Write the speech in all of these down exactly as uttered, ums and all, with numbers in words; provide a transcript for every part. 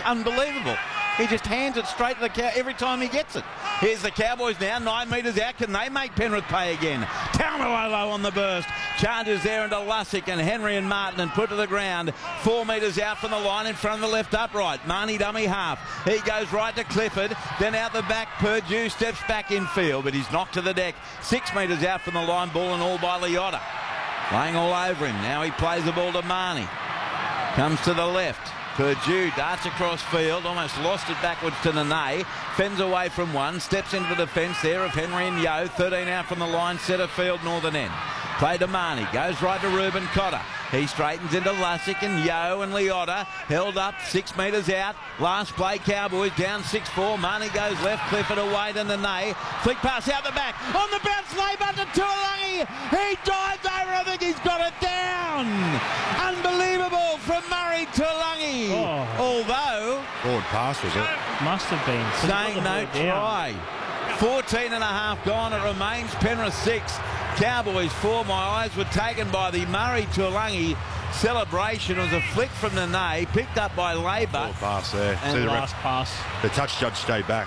unbelievable. He just hands it straight to the cow every time he gets it. Here's the Cowboys now, nine metres out. Can they make Penrith pay again? Taumalo on the burst. Charges there into Lussick and Henry and Martin and put to the ground. Four metres out from the line in front of the left upright. Marnie dummy half. He goes right to Clifford. Then out the back, Purdue steps back in field, but he's knocked to the deck. Six metres out from the line, ball and all by Leota. Playing all over him. Now he plays the ball to Marnie. Comes to the left. Purdue darts across field, almost lost it backwards to Nene. Fends away from one, steps into the defence there of Henry and Yeo. thirteen out from the line, centre field, northern end. Play to Marnie, goes right to Ruben Cotter. He straightens into Lussick and Yeo and Leota. Held up, six metres out. Last play, Cowboys down six four. Marnie goes left, Clifford away to Nene. Flick pass out the back. On the bounce, Labour to Tuolangi. He dives over, I think he's got it down. Unbelievable from Murray Tuolangi. Oh. Although... Broad pass, was it? Must have been. Saying no try. fourteen and a half gone. It remains Penrith six. Cowboys four. My eyes were taken by the Murray Tuolangi celebration. It was a flick from Nene, picked up by Labour. Broad pass there. And See the the last pass. The touch judge stayed back.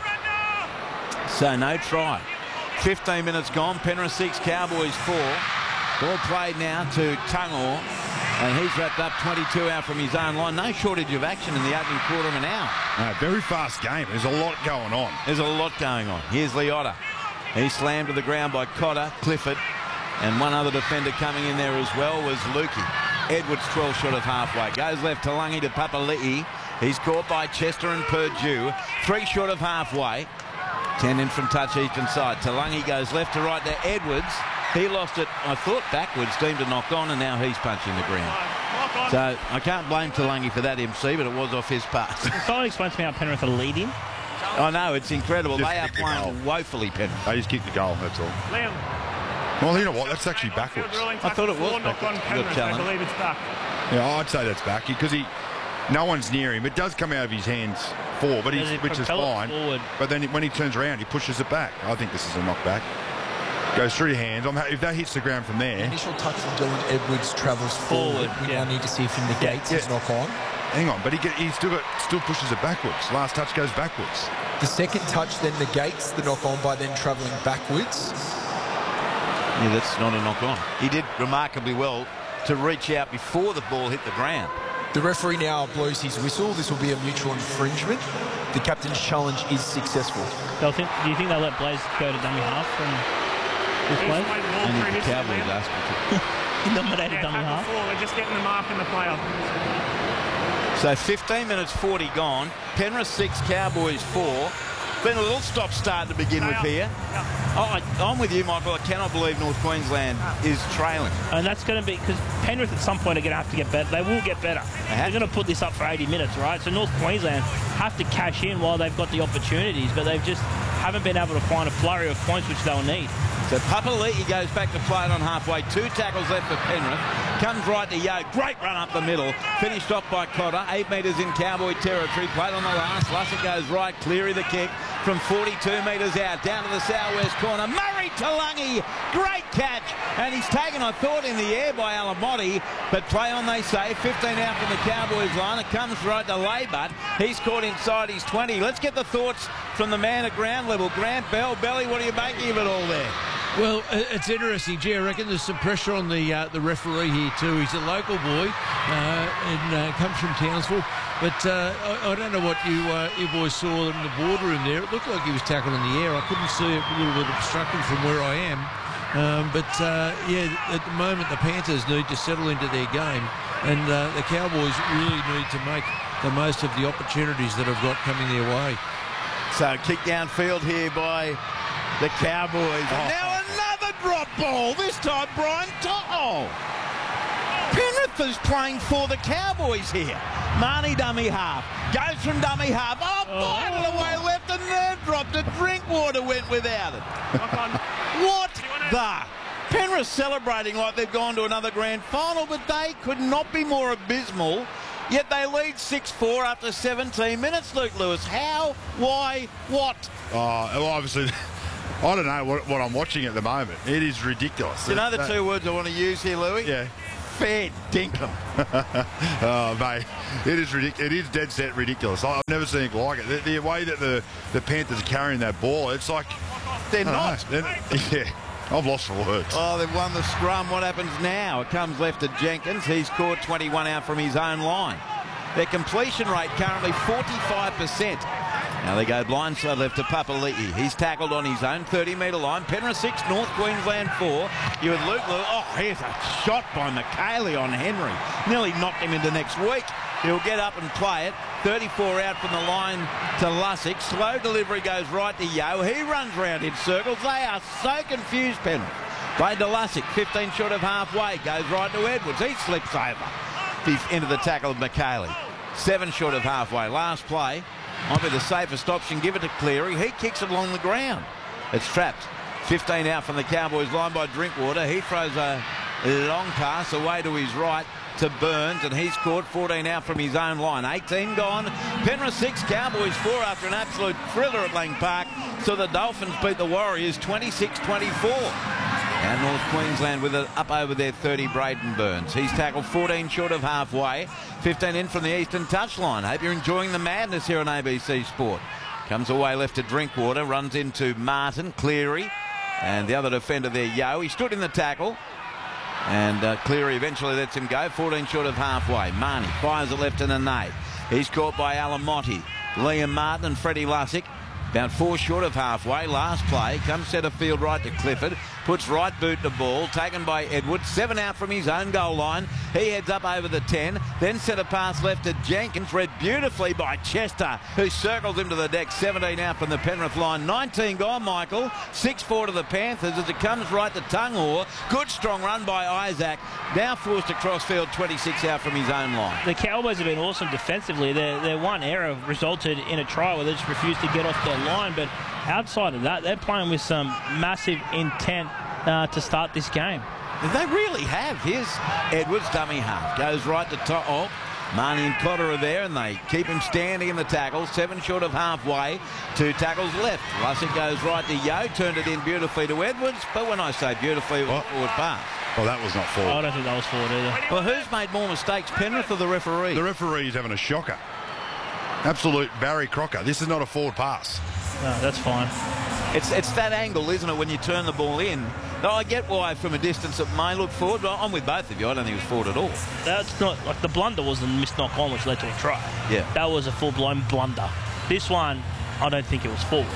So no try. fifteen minutes gone. Penrith six, Cowboys four. Ball played now to Tungor. And he's wrapped up twenty-two out from his own line. No shortage of action in the opening quarter of an hour. No, very fast game. There's a lot going on. There's a lot going on. Here's Leota. He's slammed to the ground by Cotter, Clifford, and one other defender coming in there as well was Lukey. Edwards twelve short of halfway. Goes left to Lungi to Papali'i. He's caught by Chester and Purdue. Three short of halfway. Ten in from touch eastern side. Talangi goes left to right to Edwards. He lost it, I thought, backwards, deemed to knock on, and now he's punching the ground. So I can't blame Talangi for that, M C, but it was off his pass. Someone explains to me how Penrith are leading. I know, it's incredible. Just they are kick the playing goal. woefully, Penrith. They just kicked the goal, that's all. Liam. Well, you know what? That's actually backwards. I thought it was backwards. Good I challenge. believe it's back. Yeah, I'd say that's back because he, no one's near him. It does come out of his hands forward, but he's, Does he which is propel it fine. forward? But then when he turns around, he pushes it back. I think this is a knockback. Goes through your hands. I'm ha if that hits the ground from there. Initial touch from Dylan Edwards travels forward. Forward, We yeah. now need to see if he negates Yeah. his knock on. Hang on, but he, get, he still got still pushes it backwards. Last touch goes backwards. The second touch then negates the knock on by then travelling backwards. Yeah, that's not a knock on. He did remarkably well to reach out before the ball hit the ground. The referee now blows his whistle. This will be a mutual infringement. The captain's challenge is successful. They'll think, do you think they'll let Blaze go to dummy half from this He's play? played the ball And if the previously, Cowboys Liam. asked me He nominated Yeah, dummy tackle half. four. We're just getting the mark and the player. to. So fifteen minutes forty gone. Penrith six, Cowboys four. Been a little stop-start to begin with here. Oh, I, I'm with you, Michael. I cannot believe North Queensland is trailing. And that's going to be, because Penrith at some point are going to have to get better. They will get better. They're going to put this up for eighty minutes, right? So North Queensland have to cash in while they've got the opportunities, but they've just haven't been able to find a flurry of points which they'll need. So Papali'i goes back to play it on halfway. Two tackles left for Penrith. Comes right to Yeo. Great run up the middle. Finished off by Cotter. Eight metres in Cowboy territory. Played on the last. Lussick goes right. Cleary the kick from forty-two metres out. Down to the southwest corner. Murray Talangi. Great catch. And he's taken, I thought, in the air by Alamotti. But play on, they say. fifteen out from the Cowboys line. It comes right to Laybutt. He's caught inside his twenty. Let's get the thoughts from the man at ground level. Grant Bell. Belly, what do you make of it all there? Well, it's interesting, Gee. I reckon there's some pressure on the uh, the referee here too. He's a local boy uh, and uh, comes from Townsville. But uh, I, I don't know what you uh, you boys saw in the boardroom there. It looked like he was tackled in the air. I couldn't see it, a little bit obstructed from where I am. Um, but uh, yeah, at the moment the Panthers need to settle into their game, and uh, the Cowboys really need to make the most of the opportunities that have got coming their way. So kick downfield here by the Cowboys. Oh. And now another drop ball. This time Brian To'o. Penrith is playing for the Cowboys here. Marnie dummy half. Goes from dummy half. Oh, oh. It away left and then dropped it. Drinkwater went without it. What the? Penrith celebrating like they've gone to another grand final, but they could not be more abysmal. Yet they lead six four after seventeen minutes, Luke Lewis. How? Why? What? Oh, well, obviously, I don't know what, what I'm watching at the moment. It is ridiculous. You know the That- two words I want to use here, Louis? Yeah. fair dinkum. Oh, mate, it is ridiculous. It is dead set ridiculous. I've never seen anything like it. The, the way that the, the Panthers are carrying that ball, it's like... They're I don't not. know. They're- yeah, I've lost for words. Oh, they've won the scrum. What happens now? It comes left to Jenkins. He's caught twenty-one out from his own line. Their completion rate currently forty-five percent. Now they go blindside left to Papali'i. He's tackled on his own thirty metre line. Penrith six, North Queensland four. You with Luke Lewis. Oh, here's a shot by McKaylee on Henry. Nearly knocked him into next week. He'll get up and play it. thirty-four out from the line to Lussick. Slow delivery goes right to Yeo. He runs round in circles. They are so confused, Penrith. Played to Lussick. fifteen short of halfway. Goes right to Edwards. He slips over. He's into the tackle of McKaylee. Seven short of halfway. Last play. Might be the safest option. Give it to Cleary. He kicks it along the ground. It's trapped. fifteen out from the Cowboys line by Drinkwater. He throws a long pass away to his right to Burns, and he's caught fourteen out from his own line. eighteen gone. Penrith six, Cowboys four after an absolute thriller at Lang Park. So the Dolphins beat the Warriors twenty-six twenty-four. And North Queensland with it up over their thirty, Braden Burns. He's tackled fourteen short of halfway. fifteen in from the eastern touchline. Hope you're enjoying the madness here on A B C Sport. Comes away left to Drinkwater. Runs into Martin, Cleary. And the other defender there, Yeo. He stood in the tackle. And uh, Cleary eventually lets him go. fourteen short of halfway. Marnie fires it left in a nade. He's caught by Alamotti. Liam Martin and Freddie Lussick. About four short of halfway. Last play. Comes centre field right to Clifford. Puts right boot to ball. Taken by Edwards. Seven out from his own goal line. He heads up over the ten. Then centre pass left to Jenkins. Read beautifully by Chester, who circles him to the deck. seventeen out from the Penrith line. nineteen gone, Michael. six four to the Panthers as it comes right to Tungor. Good strong run by Isaac. Now forced across field. twenty-six out from his own line. The Cowboys have been awesome defensively. Their, their one error resulted in a try where they just refused to get off their line. But outside of that, they're playing with some massive intent uh, to start this game. They really have. Here's Edwards, dummy half. Goes right to top. Oh, Marnie and Cotter are there, and they keep him standing in the tackle. Seven short of halfway. Two tackles left. Lussick goes right to Yeo. Turned it in beautifully to Edwards. But when I say beautifully, it was a forward pass. Well, that was not forward. I don't think that was forward either. Well, who's made more mistakes, Penrith or the referee? The referee's having a shocker. Absolute Barry Crocker. This is not a forward pass. No, that's fine. It's it's that angle, isn't it, when you turn the ball in? Now, I get why from a distance it may look forward, but I'm with both of you. I don't think it was forward at all. That's not like the blunder was the missed knock on, which led to a try. Yeah. That was a full-blown blunder. This one, I don't think it was forward.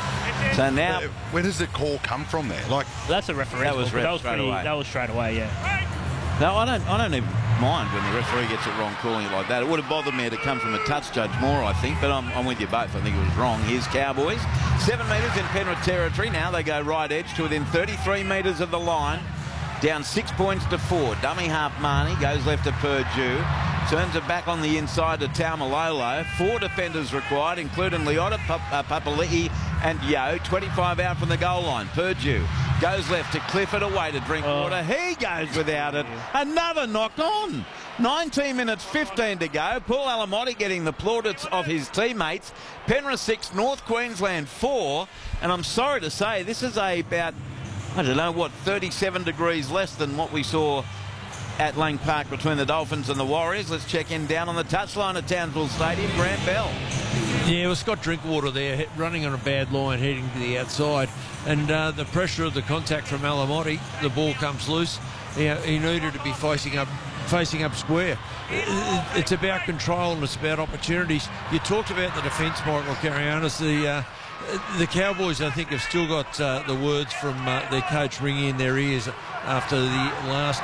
So now, Where, where does the call come from there? Like, That's a referee. That was call, but ref that was straight pretty, away. That was straight away, yeah. no, I don't. I don't even mind when the referee gets it wrong, calling it like that. It would have bothered me had it come from a touch judge more, I think. But I'm, I'm with you both. I think it was wrong. Here's Cowboys, seven metres in Penrith territory. Now they go right edge to within thirty-three metres of the line. Down six points to four. Dummy half Marnie goes left to Purdue. Turns it back on the inside to Taumalolo. Four defenders required, including Leota, uh, Papali'i and Yeo. twenty-five out from the goal line. Purdue goes left to Clifford, away to Drinkwater. Oh. He goes without it. Another knocked on. nineteen minutes, fifteen to go. Paul Alamotti getting the plaudits of his teammates. Penrith six, North Queensland four. And I'm sorry to say, this is a about, I don't know, what, thirty-seven degrees less than what we saw at Lang Park between the Dolphins and the Warriors. Let's check in down on the touchline at Townsville Stadium. Grant Bell. Yeah, well, Scott Drinkwater there, running on a bad line, heading to the outside. And uh, the pressure of the contact from Alamotti, the ball comes loose. He, he needed to be facing up facing up square. It's about control and it's about opportunities. You talked about the defence, Michael Karayanis. The uh, the Cowboys, I think, have still got uh, the words from uh, their coach ringing in their ears after the last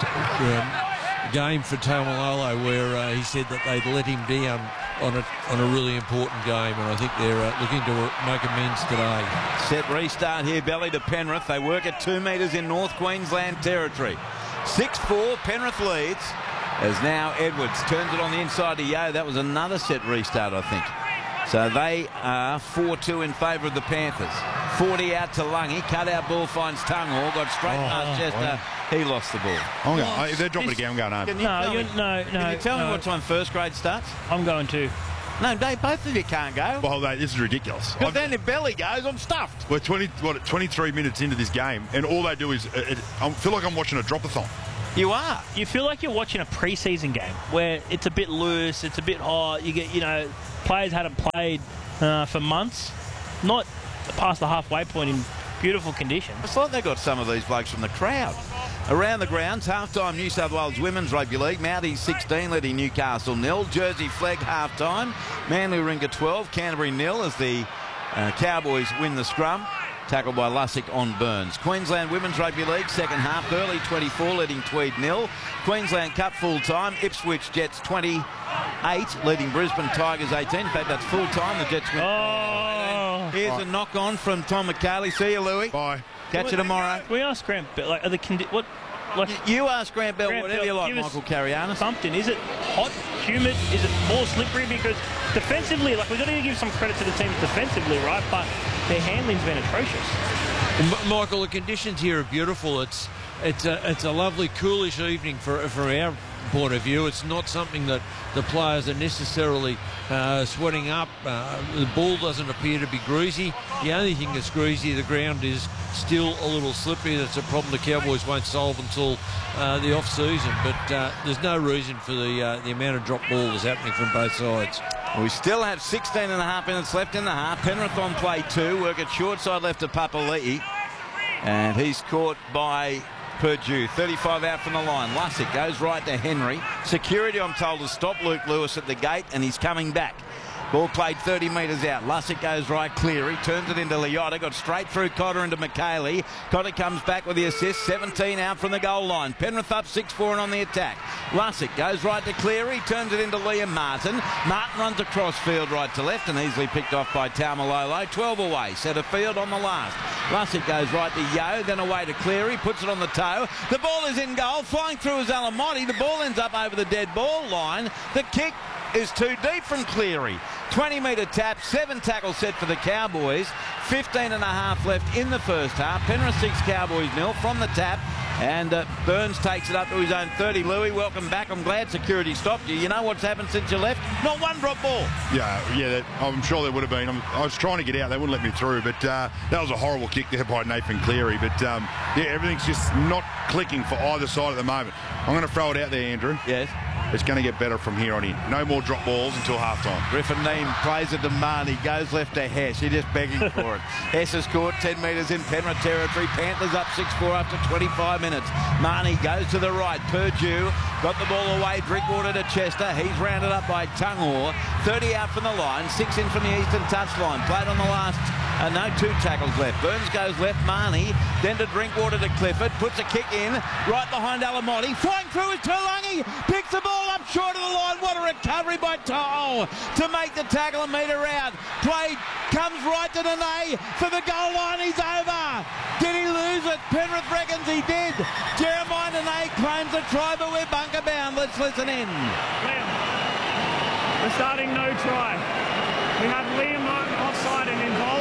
um, game for Taumalolo, where uh, he said that they'd let him down on a, on a really important game, and I think they're uh, looking to make amends today. Set restart here, Belly to Penrith. They work at two metres in North Queensland territory. six four, Penrith leads, as now Edwards turns it on the inside to Yeo. That was another set restart, I think. So they are four two in favour of the Panthers. forty out to Lungy. Cut out ball finds Tungor. Got straight Oh, past Chester. wow. He lost the ball. I'm going, if they're dropping it again, I'm going home. Can you No, tell you're, me, no, no. can you tell no. me what time first grade starts? I'm going to. No, Dave, both of you can't go. Well, mate, this is ridiculous. Because I've- then if Belly goes, I'm stuffed. We're twenty, what, twenty-three minutes into this game, and all they do is, uh, it, I feel like I'm watching a drop-a-thon. You are. You feel like you're watching a pre-season game where it's a bit loose, it's a bit hot. You get, you know, players hadn't played uh, for months, not past the halfway point in beautiful conditions. It's like they got some of these blokes from the crowd. Around the grounds, half-time New South Wales Women's Rugby League. Mounties sixteen leading Newcastle nil. Jersey Flegg half-time. Manly Warringah twelve. Canterbury nil as the uh, Cowboys win the scrum. Tackled by Lussick on Burns. Queensland Women's Rugby League, second half, Burleigh twenty-four, leading Tweed nil. Queensland Cup full-time, Ipswich Jets twenty-eight, leading Brisbane Tigers eighteen. In fact, that's full-time. The Jets win. Oh. Here's oh. a knock-on from Tom McCarley. See you, Louis. Bye. Catch you tomorrow. We asked Grant, but like, are the condi- what? Like, you ask Grant Bell Grant whatever Bell, you like, give us Michael Carianis. Something. Is it hot, humid? Is it more slippery? Because defensively, like, we've got to give some credit to the teams defensively, right? But their handling's been atrocious. M- Michael, the conditions here are beautiful. It's it's a it's a lovely, coolish evening for from our point of view. It's not something that the players are necessarily uh, sweating up. Uh, the ball doesn't appear to be greasy. The only thing that's greasy, the ground is still a little slippery. That's a problem the Cowboys won't solve until uh, the off-season. But uh, there's no reason for the uh, the amount of drop ball that's happening from both sides. We still have sixteen and a half minutes left in the half. Penrith on play two. Work at short side left to Papali'i. And he's caught by Purdue. thirty-five out from the line. Lussick goes right to Henry. Security, I'm told, has stopped Luke Lewis at the gate, and he's coming back. Ball played thirty metres out. Lussick goes right, Cleary, turns it into Liotta, got straight through Cotter into McKaylee. Cotter comes back with the assist, seventeen out from the goal line. Penrith up six four and on the attack. Lussick goes right to Cleary, turns it into Liam Martin. Martin runs across field right to left and easily picked off by Taumalolo. twelve away, centre field on the last. Lussick goes right to Yeo, then away to Cleary, puts it on the toe. The ball is in goal, flying through is Alamotti. The ball ends up over the dead ball line. The kick is too deep from Cleary. twenty metre tap, seven tackles set for the Cowboys. fifteen and a half left in the first half. Penrith six, Cowboys nil from the tap. And uh, Burns takes it up to his own thirty. Louis, welcome back. I'm glad security stopped you. You know what's happened since you left? Not one drop ball. Yeah, yeah. That, I'm sure there would have been. I'm, I was trying to get out. They wouldn't let me through. But uh, that was a horrible kick there by Nathan Cleary. But, um, yeah, everything's just not clicking for either side at the moment. I'm going to throw it out there, Andrew. Yes. It's going to get better from here on in. No more drop balls until halftime. Griffin Neame plays it to Marnie, goes left to Hess. He's just begging for it. Hess has scored ten metres in Penrith territory. Panthers up six four after twenty-five minutes. Marnie goes to the right. Purdue got the ball away. Drinkwater to Chester. He's rounded up by Tunghor. thirty out from the line. Six in from the eastern touchline. Played on the last. Uh, no, two tackles left. Burns goes left. Marnie. Then to Drinkwater to Clifford. Puts a kick in. Right behind Alamotti. Flying through is Tulangi. Picks the ball up short of the line. What a recovery by To'o to make the tackle and meter out. Play comes right to Nene for the goal line. He's over. Did he lose it? Penrith reckons he did. Jeremiah Nene claims a try, but we're bunker bound. Let's listen in. Liam, we're starting no try. We have Liam Martin offside and involved.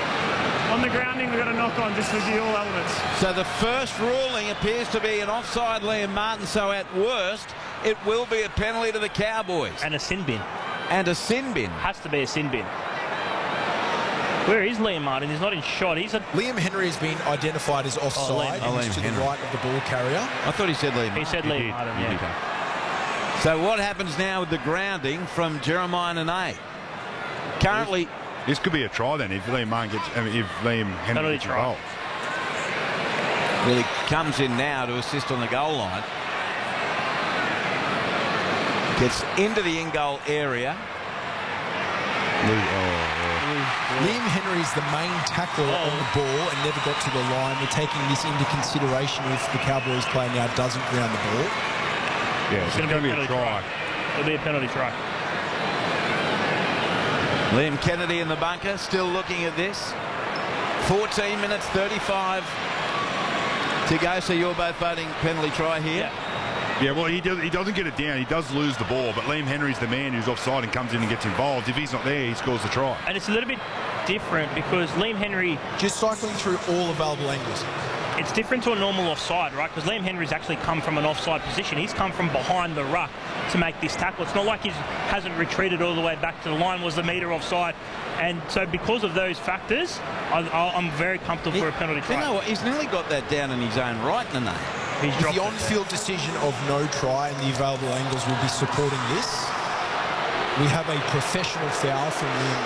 On the grounding, we've got a knock on just to review all elements. So the first ruling appears to be an offside Liam Martin, so at worst, it will be a penalty to the Cowboys. And a sin bin. And a sin bin. Has to be a sin bin. Where is Liam Martin? He's not in shot. He's a... Liam Henry has been identified as offside. Oh, Liam, He's oh, to Henry. the right of the ball carrier. I thought he said Liam Martin. He said Liam Martin, yeah. So what happens now with the grounding from Jeremiah Nene? Currently... This could be a try then if Liam Martin gets, I mean, if Liam Henry gets involved. Well, he comes in now to assist on the goal line. Gets into the in-goal area. Oh, oh. Liam Henry's the main tackler oh. on the ball and never got to the line. We're taking this into consideration if the Cowboys player now doesn't ground the ball. Yeah, it's, it's going to be a try. It'll be a penalty try. Liam Kennedy in the bunker, still looking at this. fourteen minutes, thirty-five to go. So you're both voting penalty try here? Yeah, yeah well, he, does, he doesn't get it down. He does lose the ball, but Liam Henry's the man who's offside and comes in and gets involved. If he's not there, he scores the try. And it's a little bit different because Liam Henry... Just cycling through all available angles. It's different to a normal offside, right? Because Liam Henry's actually come from an offside position. He's come from behind the ruck to make this tackle. It's not like he hasn't retreated all the way back to the line, was the metre offside. And so because of those factors, I, I'm very comfortable he, for a penalty try. You know what? He's nearly got that down in his own right, Nene. He's if dropped the it. on-field decision of no try and the available angles will be supporting this, we have a professional foul from Liam